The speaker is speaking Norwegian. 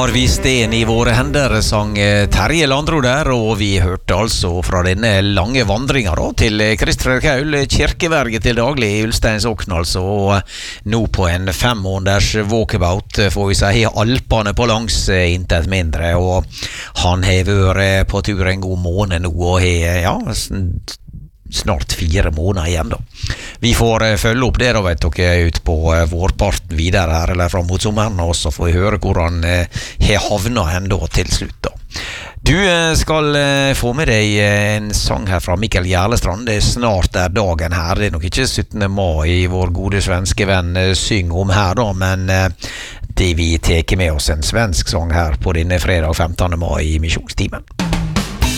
Har vi sten i våre hender, sang Terje Landro der, og vi hørte altså fra denne lange vandringen da, til Kristoffer Kaul, kirkeverget til daglig i Ulsteinsåkn altså, og nå på en 5 måneders walkabout, får vi si, i Alpene på langs, intet mindre, og han har vært på tur en god måned nå, og har, snart 4 måneder igjen da. Vi får følge opp det da, vet dere, ut på vårparten videre her, eller frem mot sommeren, og så får vi høre hvor han har havnet enda til slutt da. Du skal få med deg en sang her fra Mikkel Gjerlestrand. Det snart dagen her. Det nok ikke 17. mai vår gode svenske venn synger om her da, men det vi teker med oss en svensk sang her på denne fredag 15. mai i misjonstimen.